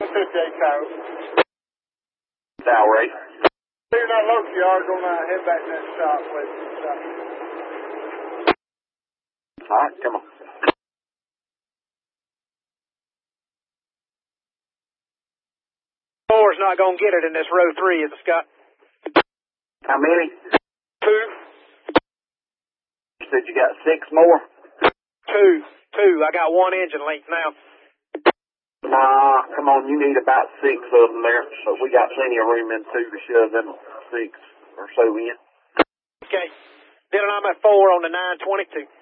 58 Kyle. Tower Ray. You're not local, you are going to head back to that shop, please. All right, come on. Four's not going to get it in this row 3, is it, Scott? How many? 2. You said you got 6 more? 2. I got 1 engine length now. Nah, come on, you need about 6 of them there. So we got plenty of room in 2 to shove them 6 or so in. Okay. Then I'm at 4 on the 922.